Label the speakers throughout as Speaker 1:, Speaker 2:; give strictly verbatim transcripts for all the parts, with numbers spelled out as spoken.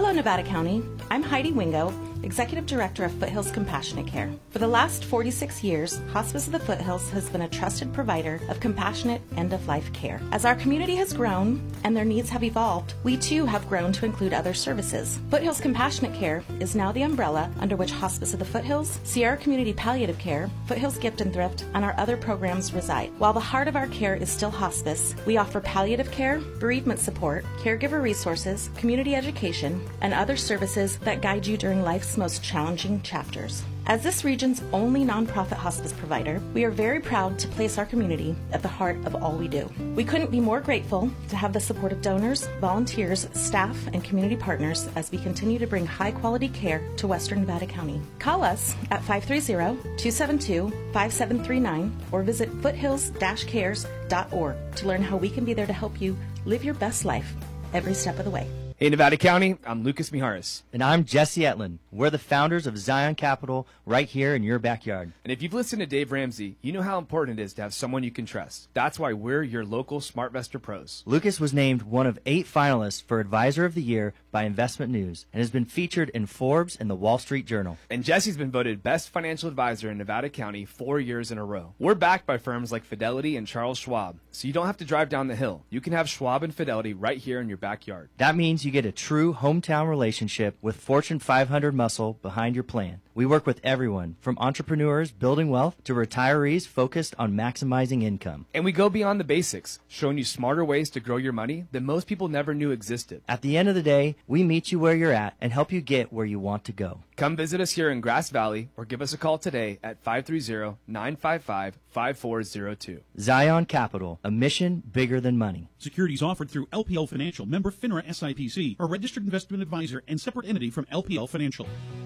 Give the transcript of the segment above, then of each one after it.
Speaker 1: Hello, Nevada County. I'm Heidi Wingo, Executive Director of Foothills Compassionate Care. For the last forty-six years, Hospice of the Foothills has been a trusted provider of compassionate end-of-life care. As our community has grown and their needs have evolved, we too have grown to include other services. Foothills Compassionate Care is now the umbrella under which Hospice of the Foothills, Sierra Community Palliative Care, Foothills Gift and Thrift, and our other programs reside. While the heart of our care is still hospice, we offer palliative care, bereavement support, caregiver resources, community education, and other services that guide you during life's most challenging chapters. As this region's only nonprofit hospice provider, we are very proud to place our community at the heart of all we do. We couldn't be more grateful to have the support of donors, volunteers, staff, and community partners as we continue to bring high-quality care to Western Nevada County. Call us at five three zero, two seven two, five seven three nine or visit foothills dash cares dot org to learn how we can be there to help you live your best life every step of the way.
Speaker 2: Hey, Nevada County, I'm Lucas Mijares.
Speaker 3: And I'm Jesse Etlin. We're the founders of Zion Capital right here in your backyard.
Speaker 2: And if you've listened to Dave Ramsey, you know how important it is to have someone you can trust. That's why we're your local SmartVestor pros.
Speaker 3: Lucas was named one of eight finalists for Advisor of the Year by Investment News and has been featured in Forbes and the Wall Street Journal.
Speaker 2: And Jesse's been voted Best Financial Advisor in Nevada County four years in a row. We're backed by firms like Fidelity and Charles Schwab, so you don't have to drive down the hill. You can have Schwab and Fidelity right here in your backyard.
Speaker 3: That means you get a true hometown relationship with Fortune five hundred muscle behind your plan. We work with everyone, from entrepreneurs building wealth to retirees focused on maximizing income.
Speaker 2: And we go beyond the basics, showing you smarter ways to grow your money that most people never knew existed.
Speaker 3: At the end of the day, we meet you where you're at and help you get where you want to go.
Speaker 2: Come visit us here in Grass Valley or give us a call today at five three zero, nine five five, five four zero two.
Speaker 3: Zion Capital, a mission bigger than money.
Speaker 4: Securities offered through L P L Financial, member FINRA S I P C, a registered investment advisor and separate entity from L P L Financial.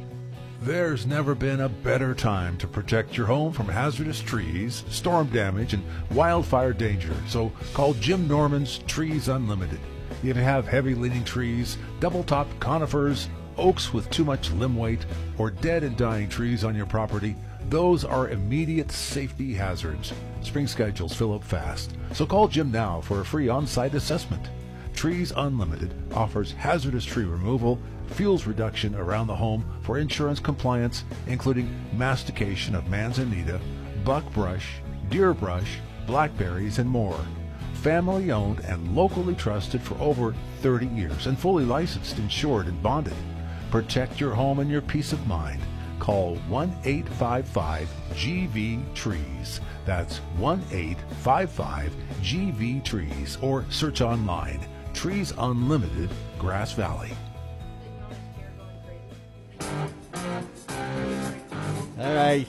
Speaker 5: There's never been a better time to protect your home from hazardous trees, storm damage, and wildfire danger. So call Jim Norman's Trees Unlimited. If you have heavy-leaning trees, double-topped conifers, oaks with too much limb weight, or dead and dying trees on your property, those are immediate safety hazards. Spring schedules fill up fast, so call Jim now for a free on-site assessment. Trees Unlimited offers hazardous tree removal, fuels reduction around the home for insurance compliance, including mastication of manzanita, buckbrush, deer brush, blackberries, and more. Family owned and locally trusted for over thirty years and fully licensed, insured, and bonded. Protect your home and your peace of mind. Call one eight five five G V trees. That's one eight five five G V trees or search online. Trees Unlimited, Grass Valley.
Speaker 6: All right.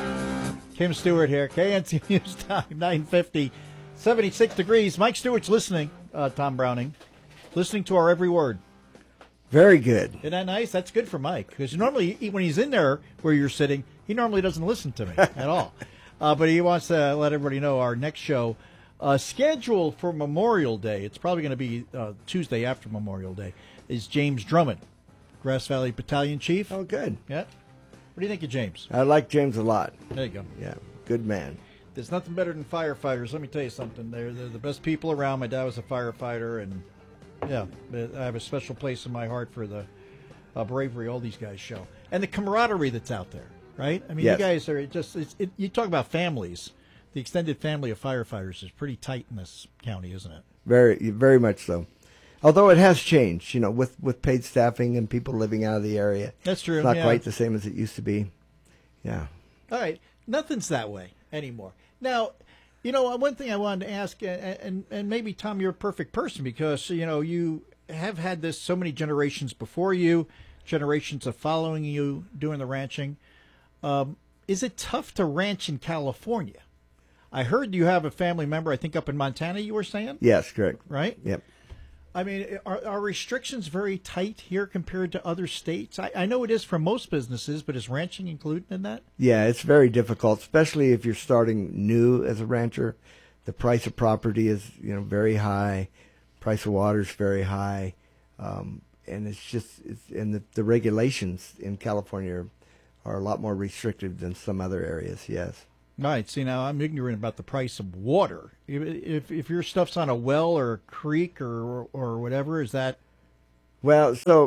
Speaker 6: Kim Stewart here. K N C News Time, nine fifty, seventy-six degrees. Mike Stewart's listening, uh, Tom Browning. Listening to our every word.
Speaker 7: Very good.
Speaker 6: Isn't that nice? That's good for Mike. Because normally, he- when he's in there where you're sitting, he normally doesn't listen to me at all. Uh, but he wants to let everybody know our next show, uh, scheduled for Memorial Day, it's probably going to be uh, Tuesday after Memorial Day, is James Drummond, Grass Valley Battalion Chief.
Speaker 7: Oh, good.
Speaker 6: Yeah. What do you think of James?
Speaker 7: I like James a lot.
Speaker 6: There you go.
Speaker 7: Yeah, good man.
Speaker 6: There's nothing better than firefighters. Let me tell you something. They're, they're the best people around. My dad was a firefighter, and yeah, I have a special place in my heart for the uh, bravery all these guys show and the camaraderie that's out there. Right? I mean,
Speaker 7: Yes.
Speaker 6: you guys are just. It's, it, you talk about families. The extended family of firefighters is pretty tight in this county, isn't it?
Speaker 7: Very, very much so. Although it has changed, you know, with, with paid staffing and people living out of the area.
Speaker 6: That's true.
Speaker 7: It's not
Speaker 6: yeah.
Speaker 7: quite the same as it used to be. Yeah.
Speaker 6: All right. Nothing's that way anymore. Now, you know, one thing I wanted to ask, and, and, and maybe, Tom, you're a perfect person because, you know, you have had this so many generations before you, generations of following you doing the ranching. Um, is it tough to ranch in California? I heard you have a family member, I think, up in Montana, you were saying?
Speaker 7: Yes, correct.
Speaker 6: Right?
Speaker 7: Yep.
Speaker 6: I mean, are, are restrictions very tight here compared to other states? I, I know it is for most businesses, but is ranching included in that?
Speaker 7: Yeah, it's very difficult, especially if you're starting new as a rancher. The price of property is, you know, very high. Price of water is very high. Um, and it's just, it's, and the, the regulations in California are, are a lot more restrictive than some other areas, yes.
Speaker 6: Right. See, now I'm ignorant about the price of water. If if, if your stuff's on a well or a creek or or whatever, is that?
Speaker 7: Well, so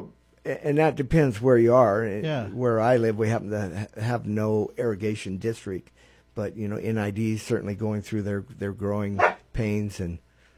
Speaker 7: and that depends where you are.
Speaker 6: Yeah.
Speaker 7: Where I live, we happen to ha- have no irrigation district, but you know, N I D is certainly going through their their growing pains and.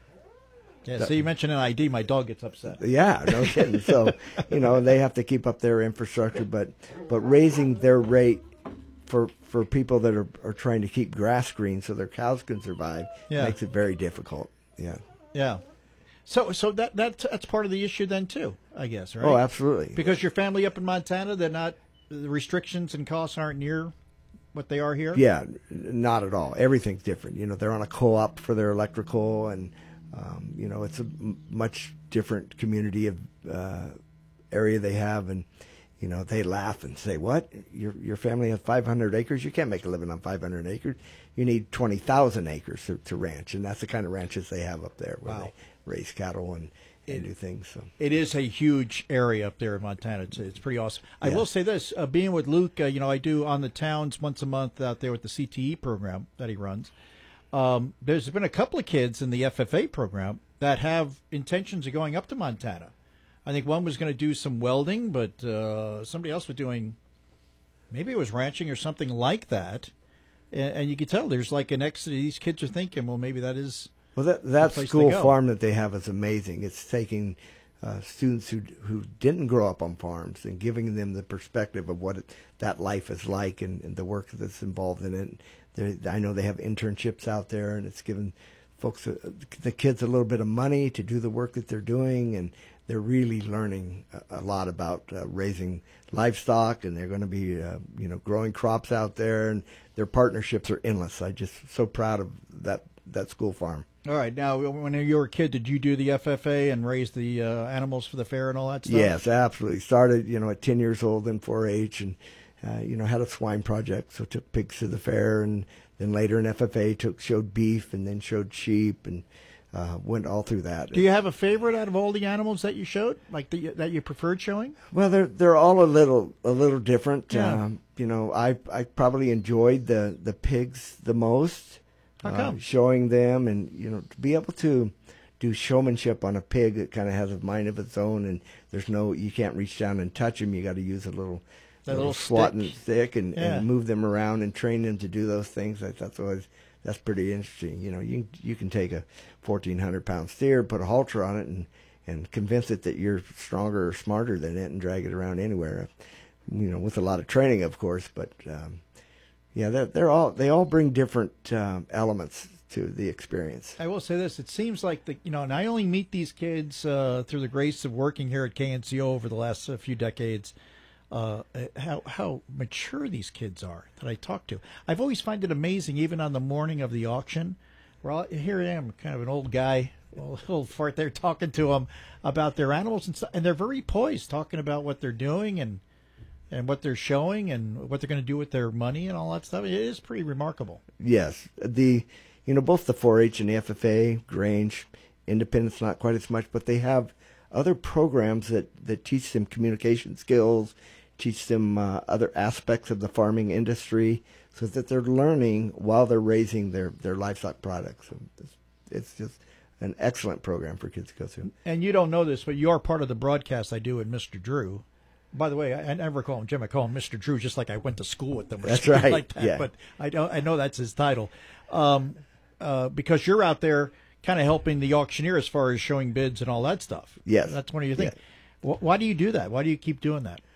Speaker 6: Yeah, so you mentioned N I D, my dog gets upset.
Speaker 7: Yeah, no kidding. So, you know, they have to keep up their infrastructure, but but raising their rate for for people that are, are trying to keep grass green so their cows can survive
Speaker 6: Yeah.
Speaker 7: makes it very difficult. Yeah.
Speaker 6: Yeah. So so that that's that's part of the issue then too, I guess, right?
Speaker 7: Oh, absolutely.
Speaker 6: Because your family up in Montana, they're not the restrictions and costs aren't near what they are here.
Speaker 7: Yeah, n- not at all. Everything's different. You know, they're on a co-op for their electrical, and um, you know, it's a m- much different community of uh, area they have, and you know, they laugh and say, "What? Your your family has five hundred acres? You can't make a living on five hundred acres. You need twenty thousand acres to, to ranch," and that's the kind of ranches they have up there, where
Speaker 6: Wow.
Speaker 7: they raise cattle and, and do things. So.
Speaker 6: It is a huge area up there in Montana. It's, it's pretty awesome. I
Speaker 7: Yeah.
Speaker 6: will say this: uh, being with Luke, uh, you know, I do on the towns once a month out there with the C T E program that he runs. Um, there's been a couple of kids in the F F A program that have intentions of going up to Montana. I think one was going to do some welding, but uh, somebody else was doing, maybe it was ranching or something like that. And, and you can tell there's like an exit. These kids are thinking, well, maybe that is.
Speaker 7: Well, that that
Speaker 6: place to
Speaker 7: school
Speaker 6: go.
Speaker 7: farm that they have is amazing. It's taking uh, students who who didn't grow up on farms and giving them the perspective of what it, that life is like and, and the work that's involved in it. They're, I know they have internships out there, and it's given folks, uh, the kids, a little bit of money to do the work that they're doing, and they're really learning a, a lot about uh, raising livestock, and they're going to be, uh, you know, growing crops out there, and their partnerships are endless. I'm just so proud of that that school farm.
Speaker 6: All right. Now, when you were a kid, did you do the F F A and raise the uh, animals for the fair and all that stuff?
Speaker 7: Yes, absolutely. Started, you know, at ten years old in four H, and uh, you know, had a swine project, so took pigs to the fair, and then later in F F A took showed beef, and then showed sheep, and uh, went all through that.
Speaker 6: Do you have a favorite out of all the animals that you showed, like the, that you preferred showing?
Speaker 7: Well, they're they're all a little a little different.
Speaker 6: Yeah.
Speaker 7: Um, you know, I I probably enjoyed the the pigs the most.
Speaker 6: How
Speaker 7: uh,
Speaker 6: come?
Speaker 7: showing them, and you know, to be able to do showmanship on a pig that kind of has a mind of its own, and there's no, you can't reach down and touch them. You got to use a little,
Speaker 6: That little
Speaker 7: swatting
Speaker 6: stick.
Speaker 7: stick and,
Speaker 6: Yeah.
Speaker 7: and move them around and train them to do those things. I thought always that's pretty interesting. You know, you you can take a fourteen hundred pound steer, put a halter on it, and and convince it that you're stronger or smarter than it, and drag it around anywhere. You know, with a lot of training, of course, but. Um, Yeah, they're, they're all they all bring different um, elements to the experience.
Speaker 6: I will say this: it seems like the you know, and I only meet these kids uh, through the grace of working here at K N C O over the last uh, few decades. Uh, how how mature these kids are that I talk to. I've always find it amazing, even on the morning of the auction, where I'll, here I am, kind of an old guy, a little fart there, talking to them about their animals and stuff, and they're very poised, talking about what they're doing and. and what they're showing and what they're going to do with their money and all that stuff. It is pretty remarkable.
Speaker 7: Yes, the you know both the four H and the F F A, Grange, Independence, not quite as much, but they have other programs that, that teach them communication skills, teach them uh, other aspects of the farming industry, so that they're learning while they're raising their, their livestock products. So it's, it's just an excellent program for kids to go through.
Speaker 6: And you don't know this, but you are part of the broadcast I do with Mister Drew. By the way, I, I never call him Jim. I call him Mister Drew, just like I went to school with him. Or
Speaker 7: That's
Speaker 6: something
Speaker 7: right,
Speaker 6: Like that.
Speaker 7: yeah.
Speaker 6: But I know, I know that's his title. Um, uh, because you're out there kind of helping the auctioneer as far as showing bids and all that stuff.
Speaker 7: Yes.
Speaker 6: That's one of your things.
Speaker 7: Yeah.
Speaker 6: Wh- Why do you do that? Why do you keep doing that?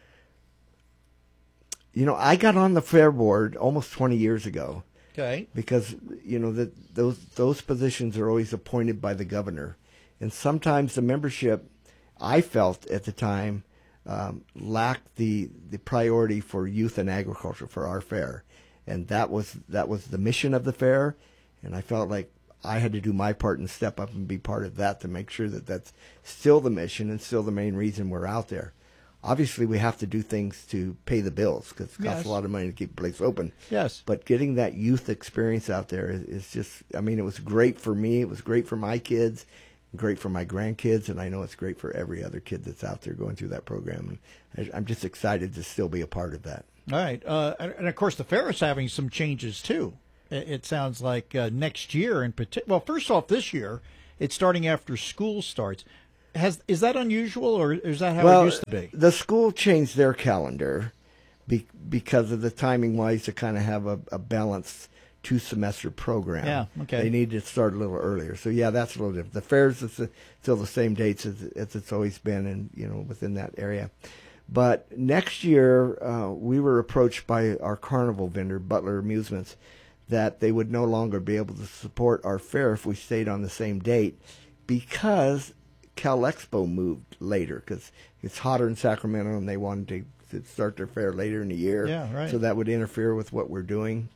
Speaker 7: You know, I got on the fair board almost twenty years ago.
Speaker 6: Okay.
Speaker 7: Because you know that those those positions are always appointed by the governor, and sometimes the membership, I felt at the time, um, lacked the the priority for youth and agriculture for our fair, and that was that was the mission of the fair, and I felt like I had to do my part and step up and be part of that to make sure that that's still the mission and still the main reason we're out there. Obviously, we have to do things to pay the bills because it costs
Speaker 6: Yes.
Speaker 7: a lot of money to keep the place open.
Speaker 6: Yes.
Speaker 7: But getting that youth experience out there is, is just, I mean, it was great for me. It was great for my kids, great for my grandkids, and I know it's great for every other kid that's out there going through that program. And I, I'm just excited to still be a part of that.
Speaker 6: All right. Uh, and, and, of course, the fair is having some changes, too. It, it sounds like uh, next year in particular. Well, first off, this year, it's starting after school starts. Has is that unusual, or is that how
Speaker 7: well,
Speaker 6: it used to be?
Speaker 7: The school changed their calendar be, because of the timing wise to kind of have a, a balanced two semester program.
Speaker 6: Yeah, okay.
Speaker 7: They needed to start a little earlier. So yeah, that's a little different. The fairs is still the same dates as, as it's always been, and you know within that area. But next year, uh, we were approached by our carnival vendor, Butler Amusements, that they would no longer be able to support our fair if we stayed on the same date, because Cal Expo moved later, because it's hotter in Sacramento and they wanted to, to start their fair later in the year.
Speaker 6: Yeah, right.
Speaker 7: So that would interfere with what we're doing.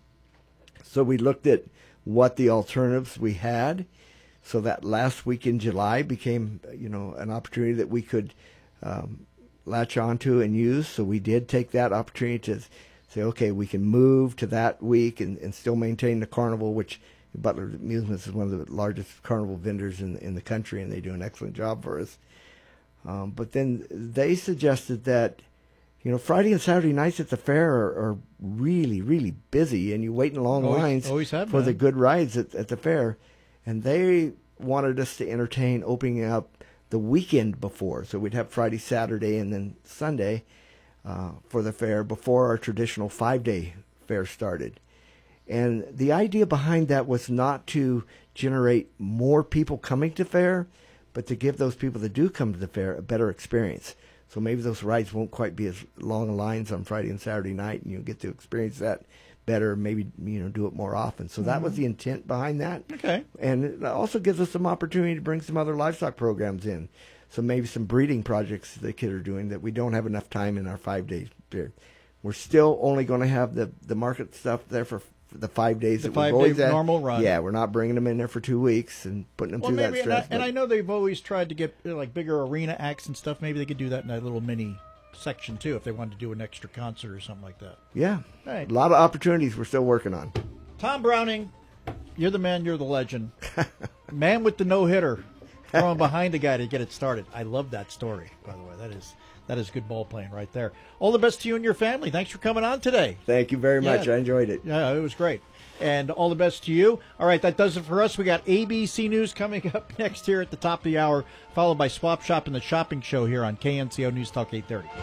Speaker 7: So we looked at what the alternatives we had. So that last week in July became, you know, an opportunity that we could um, latch onto and use. So we did take that opportunity to say, okay, we can move to that week and, and still maintain the carnival, which Butler Amusements is one of the largest carnival vendors in in the country, and they do an excellent job for us. Um, but then they suggested that, you know, Friday and Saturday nights at the fair are, are really, really busy, and you wait in long
Speaker 6: Always-
Speaker 7: lines
Speaker 6: always have
Speaker 7: for
Speaker 6: been.
Speaker 7: the good rides at, at the fair. And they wanted us to entertain opening up the weekend before. So we'd have Friday, Saturday, and then Sunday uh, for the fair before our traditional five-day fair started. And the idea behind that was not to generate more people coming to fair, but to give those people that do come to the fair a better experience. So maybe those rides won't quite be as long lines on Friday and Saturday night, and you'll get to experience that better, maybe, you know, do it more often. So that was the intent behind that.
Speaker 6: Okay.
Speaker 7: And it also gives us some opportunity to bring some other livestock programs in. So maybe some breeding projects the kids are doing that we don't have enough time in our five-day period. We're still only going to have the, the market stuff there for the five days
Speaker 6: The
Speaker 7: that
Speaker 6: five-day
Speaker 7: we've always had.
Speaker 6: normal run.
Speaker 7: Yeah, we're not bringing them in there for two weeks and putting them
Speaker 6: Well,
Speaker 7: through
Speaker 6: maybe,
Speaker 7: that
Speaker 6: and I,
Speaker 7: stress.
Speaker 6: and
Speaker 7: but-
Speaker 6: I know they've always tried to get uh, like bigger arena acts and stuff. Maybe they could do that in that little mini section too, if they wanted to do an extra concert or something like that.
Speaker 7: yeah,
Speaker 6: Right.
Speaker 7: a lot of opportunities we're still working on.
Speaker 6: Tom Browning, you're the man, you're the legend. Man with the no-hitter, throwing behind the guy to get it started. I love that story, by the way. That is that is good ball playing right there. All the best to you and your family. Thanks for coming on today.
Speaker 7: Thank you very much.
Speaker 6: Yeah.
Speaker 7: I enjoyed it.
Speaker 6: Yeah, it was great. And all the best to you. All right, that does it for us. We got A B C News coming up next here at the top of the hour, followed by Swap Shop and the Shopping Show here on K N C O News Talk eight thirty.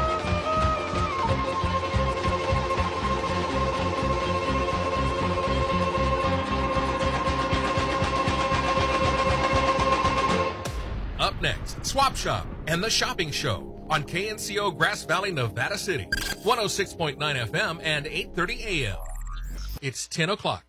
Speaker 8: Up next, Swap Shop and the Shopping Show on K N C O Grass Valley, Nevada City, one oh six point nine F M and eight thirty A M. It's ten o'clock.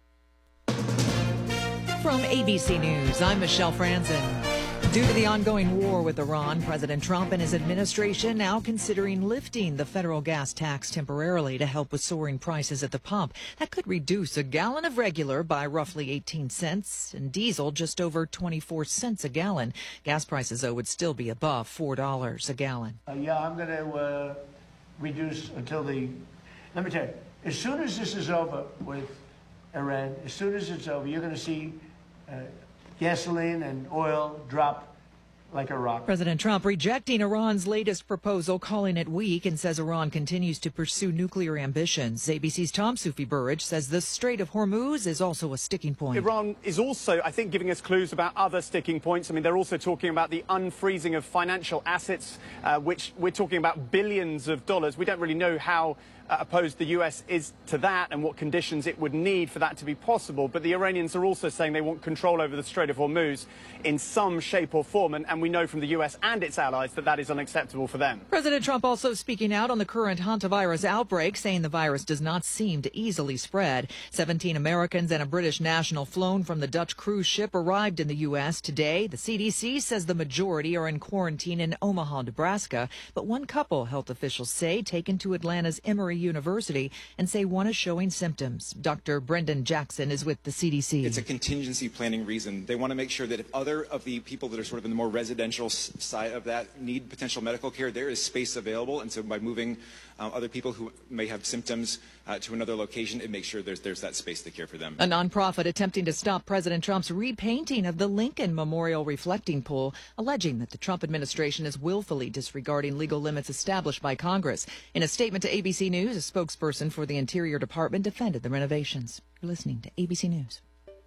Speaker 9: From A B C News, I'm Michelle Franzen. Due to the ongoing war with Iran, President Trump and his administration now considering lifting the federal gas tax temporarily to help with soaring prices at the pump. That could reduce a gallon of regular by roughly eighteen cents and diesel just over twenty-four cents a gallon. Gas prices, though, would still be above four dollars a gallon.
Speaker 10: Uh, yeah, I'm going to uh, reduce until the, let me tell you, as soon as this is over with Iran, as soon as it's over, you're going to see uh, gasoline and oil drop like a rock.
Speaker 9: President Trump rejecting Iran's latest proposal, calling it weak, and says Iran continues to pursue nuclear ambitions. A B C's Tom Sufi Burridge says the Strait of Hormuz is also a sticking point.
Speaker 11: Iran is also, I think, giving us clues about other sticking points. I mean, they're also talking about the unfreezing of financial assets, uh, which we're talking about billions of dollars. We don't really know how uh, opposed the U S is to that and what conditions it would need for that to be possible. But the Iranians are also saying they want control over the Strait of Hormuz in some shape or form. And, and we know from the U S and its allies that that is unacceptable for them.
Speaker 9: President Trump also speaking out on the current hantavirus outbreak, saying the virus does not seem to easily spread. seventeen Americans and a British national flown from the Dutch cruise ship arrived in the U S today. The C D C says the majority are in quarantine in Omaha, Nebraska. But one couple, health officials say, taken to Atlanta's Emory University and say one is showing symptoms. Doctor Brendan Jackson is with the C D C.
Speaker 12: It's a contingency planning reason. They want to make sure that if other of the people that are sort of in the more residential side of that need potential medical care, there is space available. And so by moving uh, other people who may have symptoms uh, to another location, it makes sure there's, there's that space to care for them.
Speaker 9: A nonprofit attempting to stop President Trump's repainting of the Lincoln Memorial reflecting pool, alleging that the Trump administration is willfully disregarding legal limits established by Congress. In a statement to A B C News, a spokesperson for the Interior Department defended the renovations. You're listening to A B C News.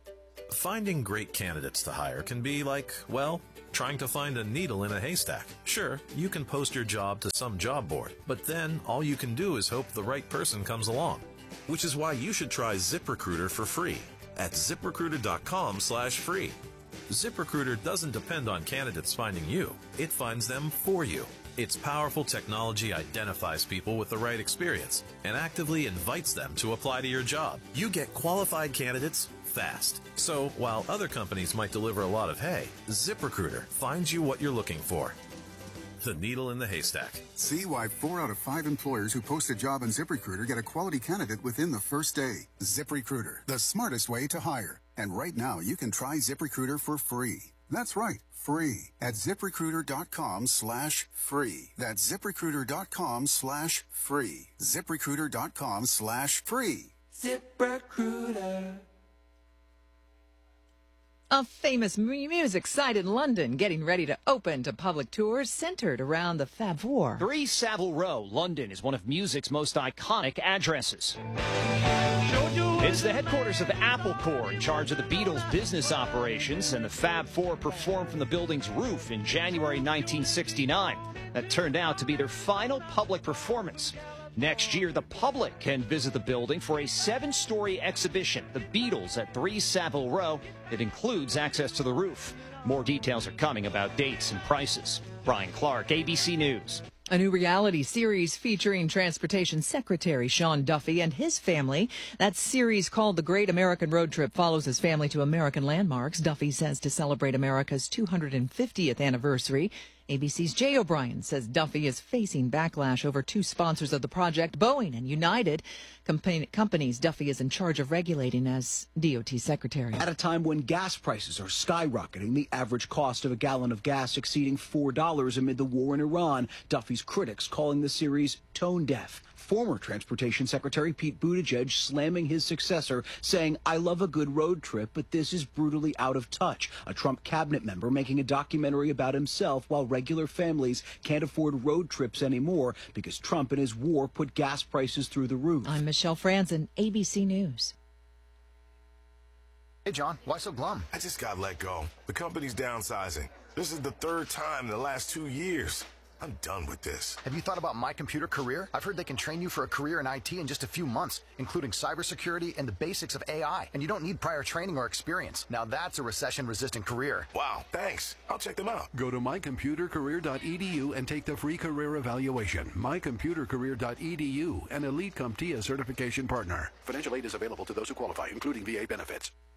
Speaker 13: Finding great candidates to hire can be like, well, trying to find a needle in a haystack. Sure, you can post your job to some job board, but then all you can do is hope the right person comes along. Which is why you should try ZipRecruiter for free at ZipRecruiter.com slash free. ZipRecruiter doesn't depend on candidates finding you. It finds them for you. Its powerful technology identifies people with the right experience and actively invites them to apply to your job. You get qualified candidates fast. So while other companies might deliver a lot of hay, ZipRecruiter finds you what you're looking for. The needle in the haystack.
Speaker 14: See why four out of five employers who post a job on ZipRecruiter get a quality candidate within the first day. ZipRecruiter, the smartest way to hire. And right now, you can try ZipRecruiter for free. That's right, free at ZipRecruiter.com slash free. That's ZipRecruiter.com slash free. ZipRecruiter.com slash free.
Speaker 15: ZipRecruiter.
Speaker 9: A famous mu- music site in London getting ready to open to public tours centered around the Fab Four.
Speaker 16: three Savile Row, London, is one of music's most iconic addresses. It's the headquarters of Apple Corps, in charge of the Beatles' business operations, and the Fab Four performed from the building's roof in January nineteen sixty-nine. That turned out to be their final public performance. Next year, the public can visit the building for a seven-story exhibition, The Beatles at three Savile Row. It includes access to the roof. More details are coming about dates and prices. Brian Clark, A B C News.
Speaker 9: A new reality series featuring Transportation Secretary Sean Duffy and his family. That series, called The Great American Road Trip, follows his family to American landmarks. Duffy says to celebrate America's two hundred fiftieth anniversary. A B C's Jay O'Brien says Duffy is facing backlash over two sponsors of the project, Boeing and United, compa- companies Duffy is in charge of regulating as D O T secretary.
Speaker 17: At a time when gas prices are skyrocketing, the average cost of a gallon of gas exceeding four dollars amid the war in Iran, Duffy's critics calling the series tone deaf. Former Transportation Secretary Pete Buttigieg slamming his successor, saying, "I love a good road trip, but this is brutally out of touch." A Trump cabinet member making a documentary about himself while regular families can't afford road trips anymore because Trump and his war put gas prices through the roof.
Speaker 9: I'm Michelle Franzen, A B C News.
Speaker 18: Hey, John, why so glum?
Speaker 19: I just got let go. The company's downsizing. This is the third time in the last two years. I'm done with this.
Speaker 18: Have you thought about My Computer Career? I've heard they can train you for a career in I T in just a few months, including cybersecurity and the basics of A I. And you don't need prior training or experience. Now that's a recession-resistant career.
Speaker 19: Wow, thanks. I'll check them out.
Speaker 20: Go to my computer career dot e d u and take the free career evaluation. my computer career dot e d u, an Elite CompTIA certification partner. Financial aid is available to those who qualify, including V A benefits.